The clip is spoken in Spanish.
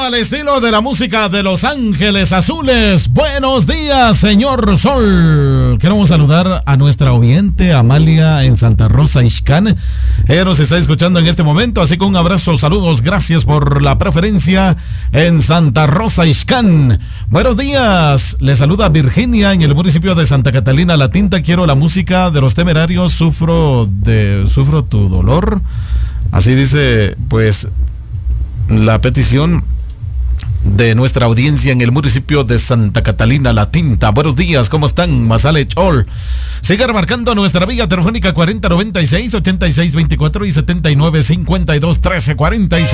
al estilo de la música de Los Ángeles Azules. Buenos días, señor Sol. Queremos saludar a nuestra oyente Amalia en Santa Rosa, Ixcán. Ella nos está escuchando en este momento, así que un abrazo, saludos, gracias por la preferencia en Santa Rosa, Ixcán. Buenos días, le saluda Virginia en el municipio de Santa Catalina La Tinta. Quiero la música de Los Temerarios, sufro tu dolor. Así dice, pues, la petición de nuestra audiencia en el municipio de Santa Catalina La Tinta. Buenos días, ¿cómo están? Masale Chol. Sigan marcando nuestra vía telefónica 4096-8624 y 7952-1346.